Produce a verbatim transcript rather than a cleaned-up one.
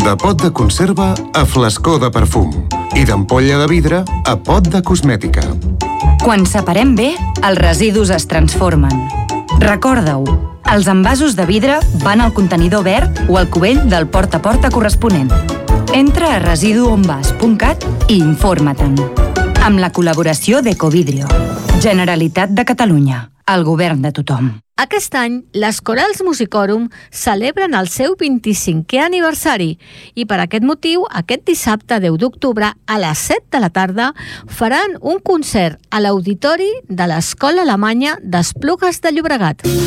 De pot de conserva a flascó de perfum i d'ampolla de vidre a pot de cosmètica. Quan separem bé, els residus es transformen. Recorda-ho, els envasos de vidre van al contenidor verd o al cubell del porta a porta corresponent. Entra a residu on vas punt cat i informa-te'n. Amb la col·laboració d'Ecovidrio. Generalitat de Catalunya. El govern de tothom. Aquest any, les Corals Musicorum celebren el seu vint-i-cinquè aniversari i per aquest motiu, aquest dissabte deu d'octubre a les set de la tarda faran un concert a l'auditori de l'Escola Alemanya d'Esplugues de Llobregat.